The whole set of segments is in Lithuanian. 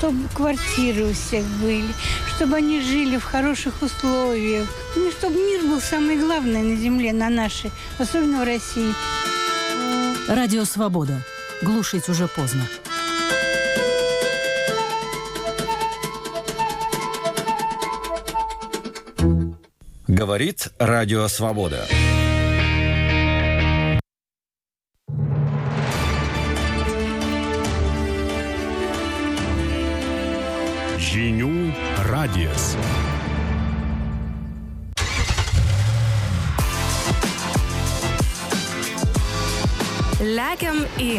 чтобы квартиры у всех были, чтобы они жили в хороших условиях. Ну, чтобы мир был самый главный на земле, на нашей, особенно в России. Радио «Свобода». Глушить уже поздно. Говорит Радио «Свобода». Žinių radijas. Lekiam į.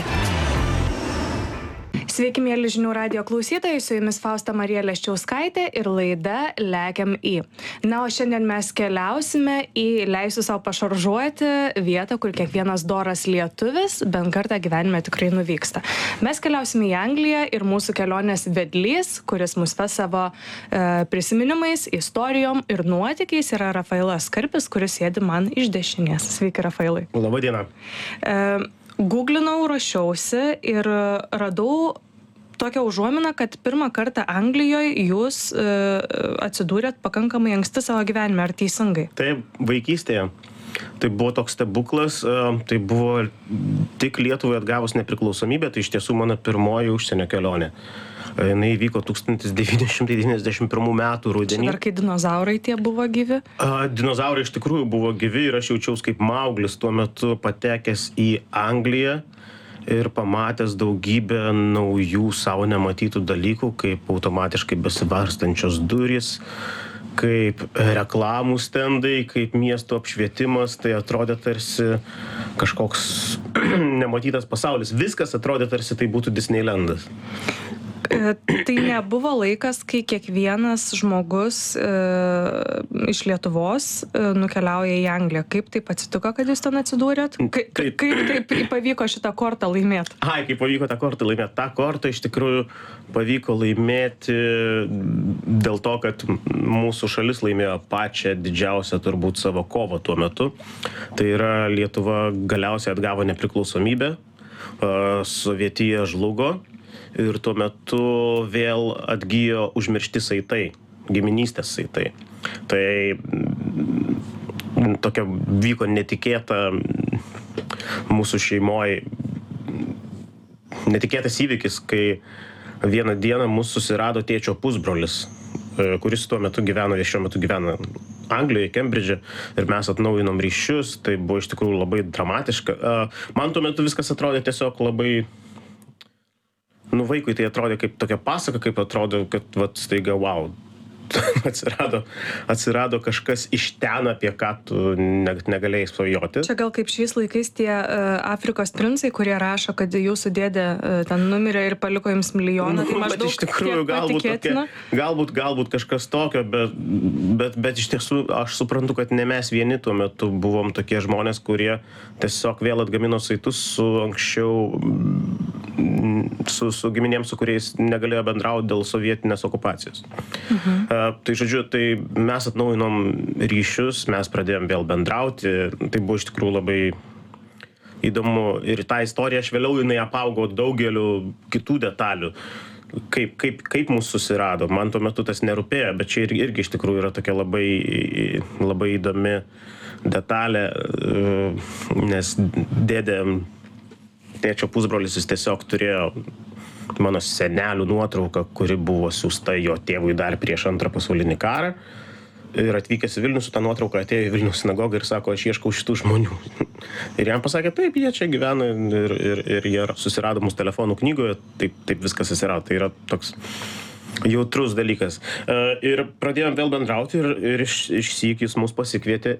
Sveiki, mėly Žinių radijo klausytojai, su jumis Fausta Marija Leščiauskaitė ir laida Lekiam į. Na, o šiandien mes keliausime į, leisiu savo pašaržuoti, vietą, kur kiekvienas doras lietuvis bent kartą gyvenime tikrai nuvyksta. Mes keliausime į Angliją ir mūsų kelionės vedlys, kuris mus ves savo prisiminimais, istorijom ir nuotykiais, yra Rafailas Karpis, kuris sėdi man iš dešinės. Sveiki, Rafailai. Labą dieną. Googlinau, rašiausi ir radau tokią užuominą, kad pirmą kartą Anglijoje jūs atsidūrėt pakankamai anksti savo gyvenime, ar teisingai? Taip, vaikystėje. Tai buvo toks stebuklas, tai buvo tik Lietuvai atgavus nepriklausomybę, tai iš tiesų mano pirmoji užsienio kelionė. Jinai vyko 1991 metų rudenį. Čia dar kai dinozaurai tie buvo gyvi? Dinozaurai iš tikrųjų buvo gyvi ir aš jaučiaus kaip Mauglis tuo metu patekęs į Angliją ir pamatęs daugybę naujų savo nematytų dalykų, kaip automatiškai besivarstančios durys, kaip reklamų stendai, kaip miesto apšvietimas, tai atrodė tarsi kažkoks nematytas pasaulis. Viskas atrodė tarsi tai būtų Disneylandas. Tai nebuvo laikas, kai kiekvienas žmogus iš Lietuvos nukeliauja į Angliją. Kaip taip atsitiko, kad jūs ten atsidūrėt? Kaip taip pavyko šitą kortą laimėti? Kaip pavyko tą kortą laimėti? Ta kortą iš tikrųjų pavyko laimėti dėl to, kad mūsų šalis laimėjo pačią didžiausią turbūt savo kovą tuo metu. Tai yra Lietuva galiausiai atgavo nepriklausomybę, Sovietija žlugo. Ir tuo metu vėl atgijo užmiršti saitai, giminystės saitai. Tai tokia vyko netikėta mūsų šeimoje, netikėtas įvykis, kai vieną dieną mūsų susirado tėčio pusbrolis, kuris šiuo metu gyvena Anglijoje, Kembridže, ir mes atnaujinom ryšius, tai buvo iš tikrųjų labai dramatiška. Man tuo metu viskas atrodė tiesiog labai... Vaikui tai atrodė kaip tokia pasaka, kaip atrodo, kad staiga, wow, atsirado kažkas iš ten, apie ką tu negalėjai svajoti. Čia gal kaip šiais laikais tie Afrikos princai, kurie rašo, kad jūsų dėdė ten numirė ir paliko jums milijoną, tai maždaug iš tikrųjų, galbūt kažkas tokio, bet iš tiesų aš suprantu, kad ne mes vieni tuo metu buvom tokie žmonės, kurie tiesiog vėl atgamino saitus su anksčiau su giminėms, su kuriais negalėjo bendrauti dėl sovietinės okupacijos. Tai žodžiu, tai mes atnaujinom ryšius, mes pradėjom vėl bendrauti, tai buvo iš tikrųjų labai įdomu ir tą istoriją aš vėliau jinai apaugo daugeliu kitų detalių, kaip mūsų susirado. Man tuo metu tas nerūpėjo, bet čia irgi iš tikrųjų yra tokia labai įdomi detalė, nes tėčio pusbrolis jis tiesiog turėjo mano senelių nuotrauką, kuri buvo siųsta jo tėvui dar prieš Antrą pasaulinį karą. Ir atvykęs į Vilnių su tą nuotrauką atėjo į Vilniaus sinagogą ir sako, aš ieškau šitų žmonių. Ir jam pasakė, taip, jie čia gyvena ir jie susirado mūsų telefonų knygoje, taip viskas atsirado. Tai yra toks jautrus dalykas. Ir pradėjom vėl bendrauti ir išsyk jis mus pasikvietė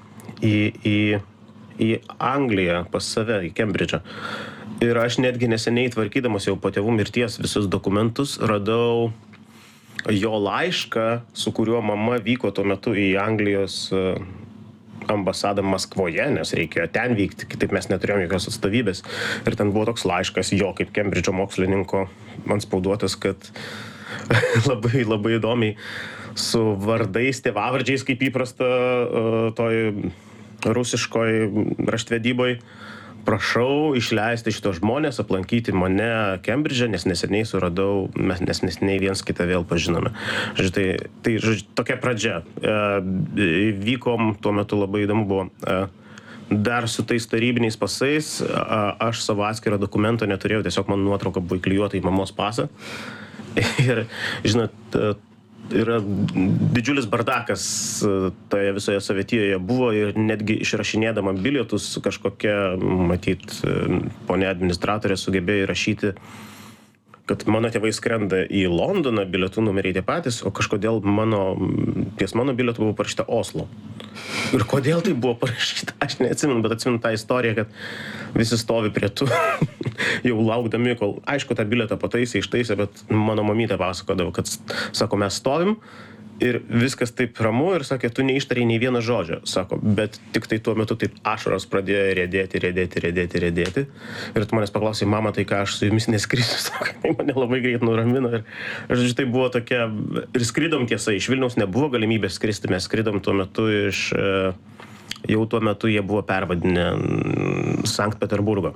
į Angliją pas save, į Kembridžą. Ir aš netgi neseniai tvarkydamas jau po tėvų mirties visus dokumentus radau jo laišką, su kuriuo mama vyko tuo metu į Anglijos ambasadą Maskvoje, nes reikėjo ten vykti, kitaip mes neturėjom jokios atstovybės. Ir ten buvo toks laiškas jo kaip Kembridžo mokslininko anspauduotas, kad labai, labai įdomiai su vardais, tėvavardžiais, kaip įprasta toj rusiškoj raštvedyboj, prašau išleisti šitos žmonės, aplankyti mane Kembridže, nes neseniai suradau, mes neseniai viens kitą vėl pažinome. Tai tokia pradžia. Vykom, tuo metu labai įdomu buvo, dar su tais tarybiniais pasais, aš savo atskirą dokumento neturėjau, tiesiog man nuotrauka buvo įklijuota į mamos pasą. Ir, žinot, yra didžiulis bardakas toje visoje Sovietijoje buvo ir netgi išrašinėdama bilietus kažkokia, matyt, ponė administratorė sugebėjo įrašyti, kad mano tėvai skrenda į Londoną, bilietų numeriai tie patys, o kažkodėl ties mano bilietų buvo parašyta Oslo. Ir kodėl tai buvo parašyta, aš neatsimenu, bet atsimenu tą istoriją, kad visi stovi prie tų, jau laukdami, kol, aišku, tą bilietą ištaisė, bet mano mamytė pasakodavo, kad, sako, mes stovim ir viskas taip ramu ir sakė, tu neištarei nei vieną žodžio, sako, bet tik tai tuo metu taip ašaros pradėjo riedėti. Ir tu manęs paklausai, mama, tai ką aš su jumis neskrisiu, sako, tai mane labai greit nuramino. Ir tai buvo tokia, ir skridom tiesa, iš Vilniaus nebuvo galimybės skristi, mes skridom tuo metu jau tuo metu jie buvo pervadinę Sankt Peterburgo.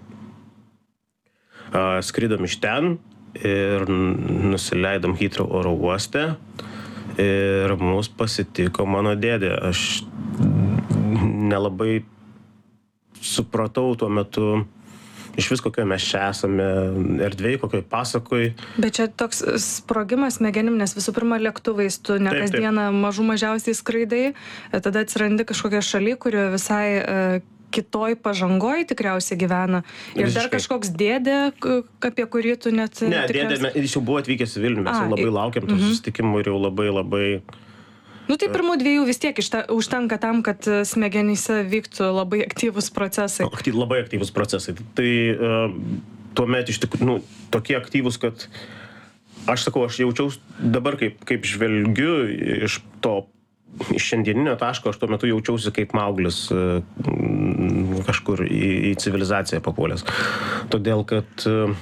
Skridom iš ten ir nusileidom Heathrow oro uoste. Ir mus pasitiko mano dėdė. Aš nelabai supratau tuo metu iš vis kokioje mes čia esame erdvėj, kokioje pasakoj. Bet čia toks sprogimas smegenim, nes visų pirma lėktuvais tu ne kasdieną mažiausiai skraidai, tada atsirandi kažkokią šalį, kurioje visai kitoj pažangoj tikriausiai gyvena. Ir dar kažkoks dėdė, apie kurį tu net... Ne, dėdė, jis jau buvo atvykęs į Vilnių, mes jau labai laukiam tų susitikimų ir jau labai... Nu tai pirmų dviejų vis tiek užtenka tam, kad smegenyse vyktų labai aktyvūs procesai. Labai aktyvūs procesai. Tai tuomet iš tikrųjų tokie aktyvūs, kad aš sakau, aš jaučiaus dabar kaip žvelgiu iš šiandieninio taško, aš tuo metu jaučiausi kaip Mauglis kažkur į civilizaciją papuolęs. Todėl, kad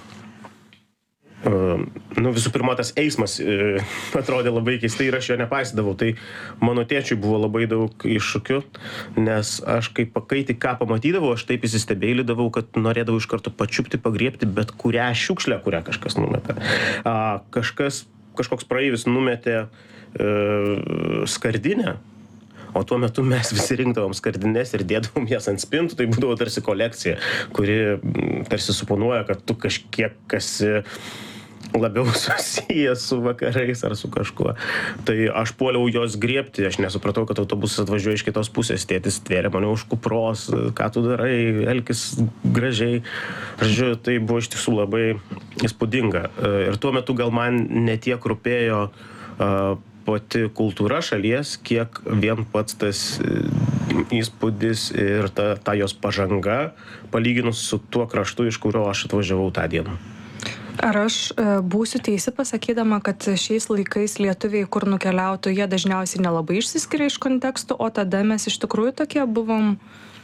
visų pirma, tas eismas atrodė labai keistai ir aš jo nepaisydavau. Tai mano tėčiui buvo labai daug iššūkių, nes aš kai tik ką pamatydavau, aš taip įsistebėlydavau, kad norėdavau iš karto pačiupti, pagriebti bet kurią šiukšlę, kurią kažkas numetė. Kažkoks praeivis numetė skardinę, o tuo metu mes visi rinkdavom skardines ir dėdavom jas ant spintų, tai būdavo tarsi kolekcija, kuri tarsi suponuoja, kad tu kažkiek esi labiau susijęs su vakarais ar su kažkuo. Tai aš puoliau jos griebti, aš nesupratau, kad autobusas atvažiuoja iš kitos pusės, tėtis tvėrė mane už kupros, ką tu darai, elkis gražiai. Žodžiu, tai buvo iš tiesų labai įspūdinga. Ir tuo metu gal man netiek rūpėjo pati kultūra šalies, kiek vien pats tas įspūdis ir ta jos pažanga, palyginus su tuo kraštu, iš kurio aš atvažiavau tą dieną. Ar aš būsiu teisi pasakydama, kad šiais laikais lietuviai, kur nukeliautų, jie dažniausiai nelabai išsiskiria iš kontekstų, o tada mes iš tikrųjų tokie buvom,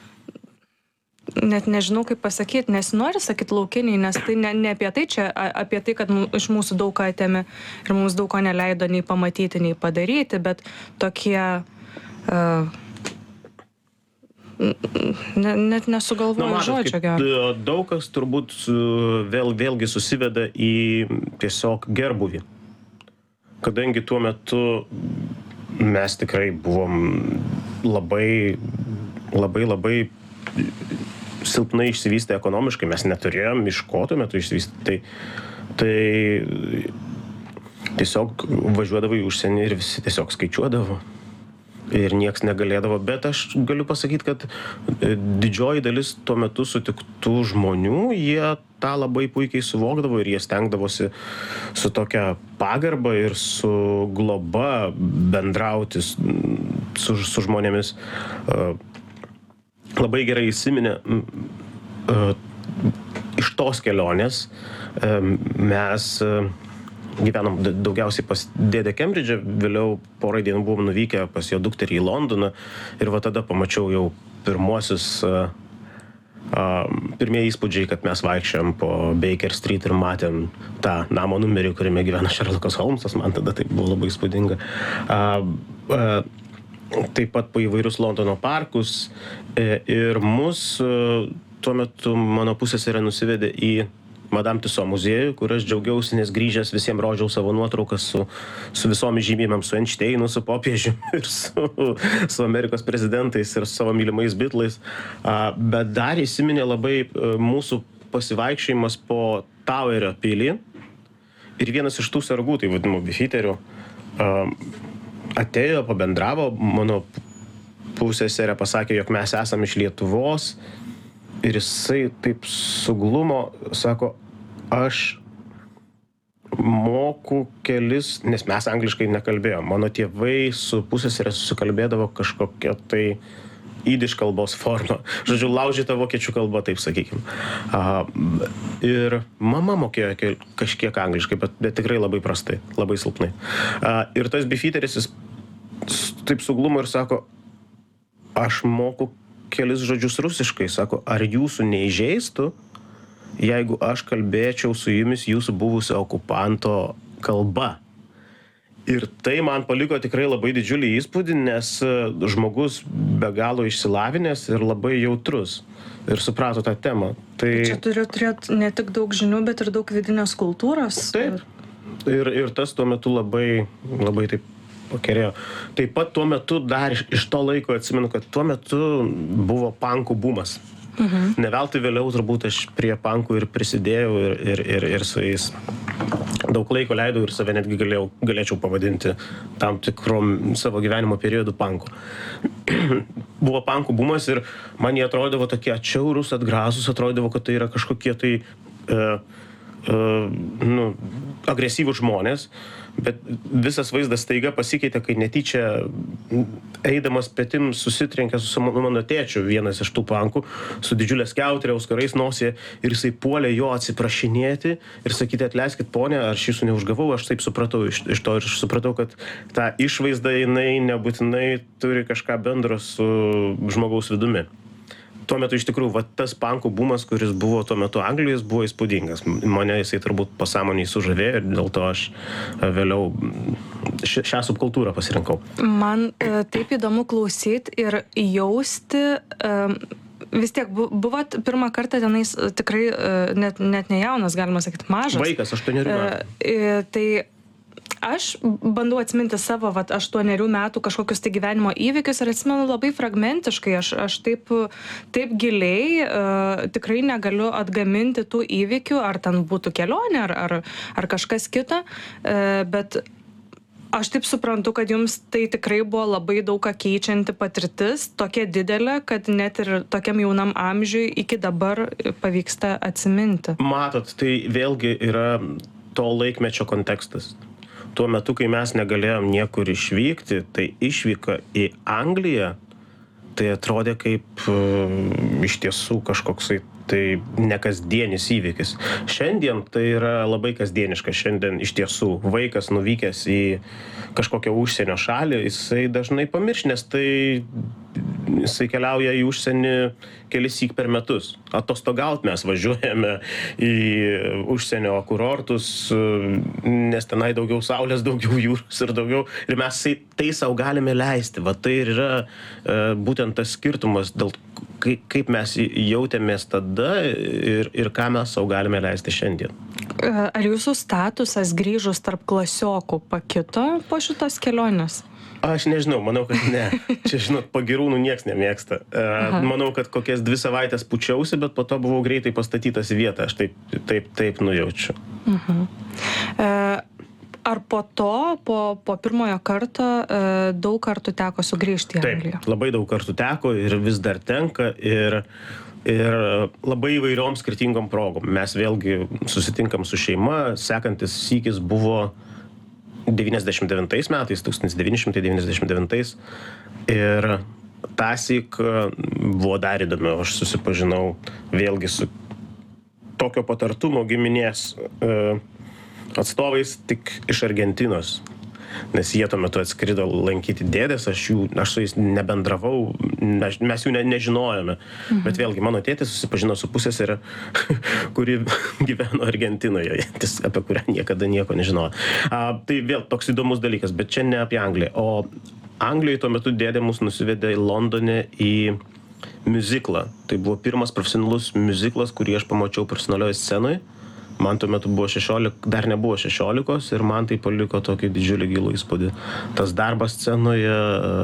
net nežinau kaip pasakyti, nesinori sakyti laukiniai, nes tai ne apie tai čia, apie tai, kad iš mūsų daug ką atėmė ir mums daug ko neleido nei pamatyti, nei padaryti, bet tokie net nesugalvoju žodžio gero. Daug kas turbūt vėlgi susiveda į tiesiog gerbuvį. Kadangi tuo metu mes tikrai buvom labai silpnai išsivystę ekonomiškai, mes neturėjom iš ko tuo metu išsivystyti. Tai tiesiog važiuodavo į užsienį ir visi tiesiog skaičiuodavo. Ir nieks negalėdavo, bet aš galiu pasakyti, kad didžioji dalis tuo metu sutiktų žmonių, jie tą labai puikiai suvokdavo ir jie stengdavosi su tokia pagarba ir su globa bendrauti su žmonėmis. Labai gerai įsiminė iš tos kelionės mes gyvenom daugiausiai pas dėdę Kembridže, vėliau porą dienų buvom nuvykę pas jo dukterį į Londoną ir va tada pamačiau jau pirmieji įspūdžiai, kad mes vaikščiojom po Baker Street ir matėm tą namo numerį, kuriame gyvena Sherlockas Holmesas, man tada tai buvo labai įspūdinga. Taip pat po įvairius Londono parkus ir mus tuo metu mano pusseserė nusivedė į Madame Tussauds muziejų, kur aš džiaugiausi, nes grįžęs visiems rodžiau savo nuotraukas su visom įžymybėm, su Einšteinu, su popiežiumi ir su Amerikos prezidentais ir su savo mylimais Beatlais. Bet dar įsiminė labai mūsų pasivaikščiojimas po Tauerio pilį. Ir vienas iš tų sargų, tai vadinamų bifiterių, atėjo, pabendravo, mano pusseserė pasakė, jog mes esame iš Lietuvos. Ir jisai taip suglumo, sako, aš moku kelis, nes mes angliškai nekalbėjom. Mano tėvai su pusseserė susikalbėdavo kažkokia tai jidiš kalbos forma. Žodžiu, laužyta vokiečių kalba, taip sakykim. Ir mama mokėjo kažkiek angliškai, bet tikrai labai prastai, labai silpnai. Ir tas bifiteris, jis taip suglumo ir sako, aš moku kelis žodžius rusiškai, sako, ar jūsų neįžeistų, jeigu aš kalbėčiau su jumis jūsų buvusio okupanto kalba. Ir tai man paliko tikrai labai didžiulį įspūdį, nes žmogus be galo išsilavinęs ir labai jautrus ir suprato tą temą. Tai čia turi turėti ne tik daug žinių, bet ir daug vidinės kultūros. Taip. Ir tas tuo metu labai taip pakerėjo. Taip pat tuo metu dar iš to laiko atsimenu, kad tuo metu buvo pankų bumas. Ne veltui vėliau turbūt aš prie pankų ir prisidėjau ir su jais daug laiko leidau ir save netgi galėčiau pavadinti tam tikrom savo gyvenimo periodu pankų. Buvo pankų bumas ir man jie atrodavo tokie atšiaurus, atgrasūs, atrodavo, kad tai yra kažkokie tai agresyvūs žmonės, bet visas vaizdas staiga pasikeitė, kai netyčia eidamas petim susitrenkė su mano tėčiu, vienas iš tų pankų, su didžiulė skiauterė, auskarais nosėje, ir jisai puolė jo atsiprašinėti ir sakyti, atleiskit ponė, ar aš jūsų neužgavau, aš taip supratau iš to ir aš supratau, kad ta išvaizda jinai nebūtinai turi kažką bendro su žmogaus vidumi. Tuo metu iš tikrųjų, tas pankų bumas, kuris buvo tuo metu Anglijos, buvo įspūdingas. Mane jisai turbūt pasąmoniai sužavėjo ir dėl to aš vėliau šią subkultūrą pasirinkau. Man taip įdomu klausyti ir jausti, vis tiek buvot pirmą kartą tenais tikrai net nejaunas, galima sakyti, mažas. Vaikas, 8 metų. Tai aš bandau atsiminti savo 8 metų kažkokius tai gyvenimo įvykius ir atsimenu labai fragmentiškai. Aš taip giliai tikrai negaliu atgaminti tų įvykių, ar ten būtų kelionė, ar kažkas kita, bet aš taip suprantu, kad jums tai tikrai buvo labai daug ką keičianti patirtis, tokia didelė, kad net ir tokiam jaunam amžiui iki dabar pavyksta atsiminti. Matot, tai vėlgi yra to laikmečio kontekstas. Tuo metu, kai mes negalėjom niekur išvykti, tai išvyka į Angliją, tai atrodė kaip iš tiesų kažkoksai tai nekasdienis įvykis. Šiandien tai yra labai kasdieniška. Šiandien iš tiesų vaikas nuvykęs į kažkokią užsienio šalį, jisai dažnai pamirš, nes tai jisai keliauja į užsienį kelissyk per metus. Atostogaut mes važiuojame į užsienio kurortus, nes tenai daugiau saulės, daugiau jūros ir daugiau. Ir mes tai sau galime leisti. Va tai ir yra būtent tas skirtumas, dėl kaip mes jautėmės tada ir ką mes sau galime leisti šiandien. Ar jūsų statusas grįžus tarp klasiokų pakito po šitos kelionės? Aš nežinau, manau, kad ne. Čia, žinot, pagirūnų nieks nemėgsta. Manau, kad kokias 2 savaitės pučiausi, bet po to buvau greitai pastatytas į vietą. Aš taip nujaučiu. Ar po to, po pirmojo karto, daug kartų teko sugrįžti į Angliją? Taip, labai daug kartų teko ir vis dar tenka ir labai įvairiom skirtingom progom. Mes vėlgi susitinkam su šeima, sekantis sykis buvo 1999 metais, ir tąsyk buvo dar įdomiau. Aš susipažinau vėlgi su tokio patartumo giminės atstovais tik iš Argentinos, nes jie tuo metu atskrido lankyti dėdės, aš su jais nebendravau, mes jų nežinojome. Bet vėlgi mano tėtis susipažino su pusseserė, kuri gyveno Argentinoje, apie kurią niekada nieko nežinojo. Tai vėl toks įdomus dalykas, bet čia ne apie Angliją. O Anglijoje tuo metu dėdė mus nusivedė į Londone į miuziklą. Tai buvo pirmas profesionalus miuziklas, kurį aš pamačiau profesionalioje scenoje. Man tuo metu buvo 16, dar nebuvo 16 ir man tai paliko tokį didžiulį gilų įspūdį. Tas darbas scenoje,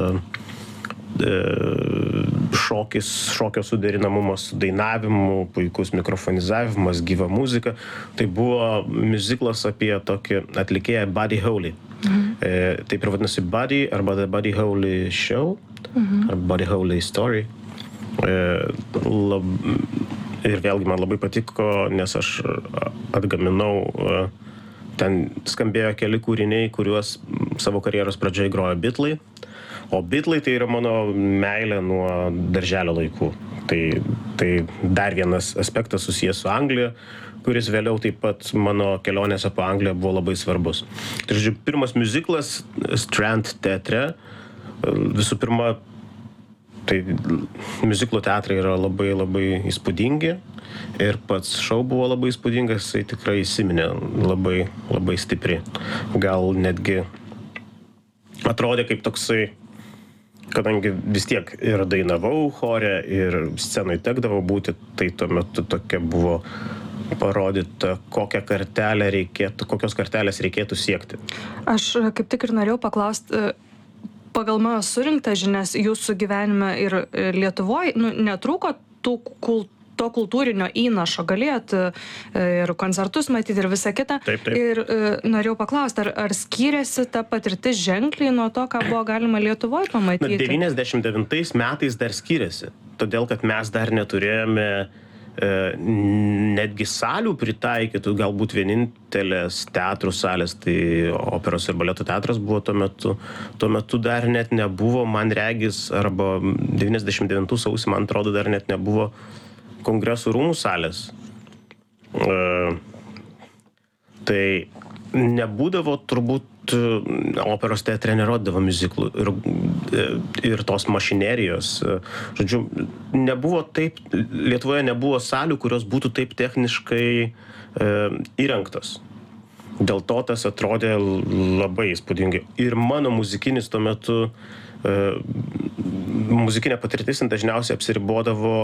šokio suderinamumas su dainavimu, puikus mikrofonizavimas, gyva muzika. Tai buvo miuziklas apie tokį atlikėją Buddy Holly. Taip ir vadinasi Buddy arba The Buddy Holly Show arba Buddy Holly Story. Ir vėlgi man labai patiko, nes aš atgaminau, ten skambėjo keli kūriniai, kuriuos savo karjeros pradžioje grojo Beatlai. O Beatlai tai yra mano meilė nuo darželio laikų. Tai dar vienas aspektas susijęs su Anglija, kuris vėliau taip pat mano kelionėse po Angliją buvo labai svarbus. Tai žodžiu, pirmas miuziklas Strand teatre. Visų pirma, tai miuziklo teatrai yra labai labai įspūdingi ir pats šou buvo labai įspūdingas, jisai tikrai įsiminė labai labai stipriai. Gal netgi atrodė kaip toksai, kadangi vis tiek ir dainavau chore ir scenoj tekdavo būti, tai tuo metu tokia buvo parodyta, kokios kartelės reikėtų siekti. Aš kaip tik ir norėjau paklausti, pagal mano surinktą žinias jūsų gyvenime ir Lietuvoje netrūko to kultūrinio įnašo, galėjot ir koncertus matyti ir visą kitą. Taip. Ir norėjau paklausti, ar skyrėsi ta patirtis ženkliai nuo to, ką buvo galima Lietuvoje pamatyti? 99 metais dar skyrėsi, todėl kad mes dar neturėjome netgi salių pritaikytų, galbūt vienintelės teatrų salės, tai operos ir baleto teatras buvo tuo metu. Tuo metu dar net nebuvo, man regis, arba 99 sausį, man atrodo, dar net nebuvo Kongresų rūmų salės. Tai nebūdavo turbūt operos teatre nerodavo miuziklų ir tos mašinerijos. Žodžiu, nebuvo taip, Lietuvoje nebuvo salių, kurios būtų taip techniškai įrengtos. Dėl to tas atrodė labai įspūdingai. Ir mano muzikinis tuo metu, muzikinė patirtis dažniausiai apsiribodavo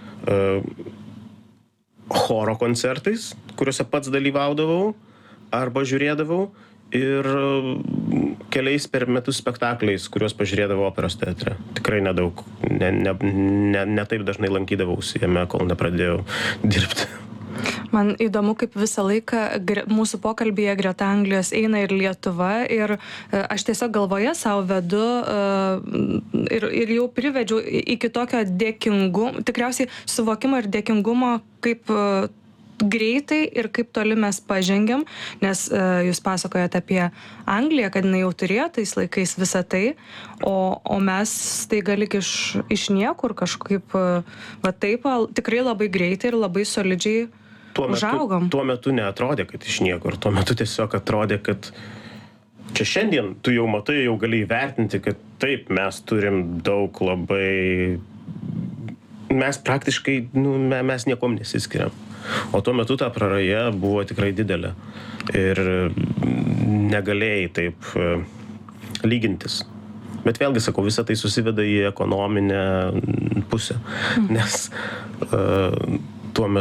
choro koncertais, kuriuose pats dalyvaudavau arba žiūrėdavau, ir keliais per metus spektakliais, kuriuos pažiūrėdavau operos teatre. Tikrai nedaug, ne taip dažnai lankydavausi jame, kol nepradėjau dirbti. Man įdomu, kaip visą laiką mūsų pokalbėje greta Anglijos eina ir Lietuva, ir aš tiesiog galvoje savo vedu ir jau privedžiau iki tokio dėkingumo, tikriausiai suvokimo ir dėkingumo, kaip greitai ir kaip toli mes pažengiam, nes jūs pasakojate apie Angliją, kad jinai jau turėjo tais laikais visą tai, o mes staiga lyg iš niekur kažkaip va taip tikrai labai greitai ir labai solidžiai užaugom. Tuo metu neatrodė, kad iš niekur, tuo metu tiesiog atrodė, kad čia šiandien tu jau matai, jau gali įvertinti, kad taip, mes turim daug labai, mes praktiškai, mes niekom nesiskiriam. O tuo metu ta praraja buvo tikrai didelė ir negalėjai taip lygintis. Bet vėlgi, sakau, visą tai susiveda į ekonominę pusę, nes tuo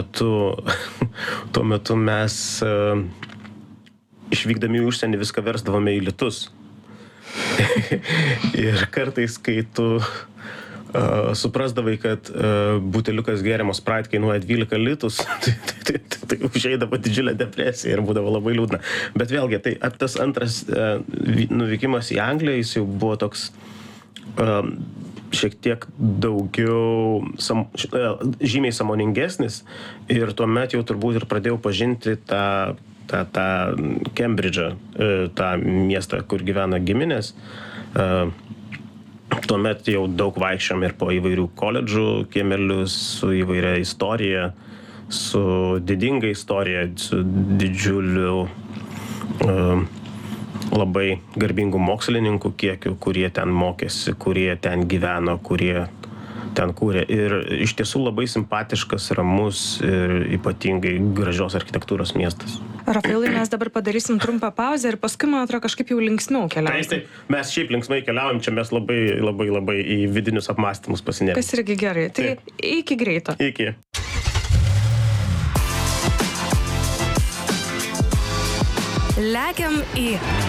metu mes išvykdami į užsienį viską versdavome į litus. Ir kartais, kai tu suprasdavai, kad buteliukas gėriamo Sprite kainuoja 12 litus, tai užeidavo didžiulę depresiją ir būdavo labai liūdna. Bet vėlgi, tai tas antras nuvykimas į Angliją, jis jau buvo toks šiek tiek daugiau, žymiai sąmoningesnis, ir tuomet jau turbūt ir pradėjau pažinti tą Kembridžą, tą miestą, kur gyvena giminės. Tuomet jau daug vaikščiom ir po įvairių koledžų kiemelius, su įvairia istorija, su didinga istorija, su didžiuliu labai garbingų mokslininkų kiekiu, kurie ten mokėsi, kurie ten gyveno, kurie ten kūrė. Ir iš tiesų labai simpatiškas, ramus ir ypatingai gražios architektūros miestas. Rafailai, mes dabar padarysim trumpą pauzę ir paskui, man atrodo, kažkaip jau linksmiau keliausim. Taip, mes šiaip linksmai keliaujam, čia mes labai į vidinius apmąstymus pasinėrėm. Kas irgi gerai. Tai iki greito. Iki. Lekiam į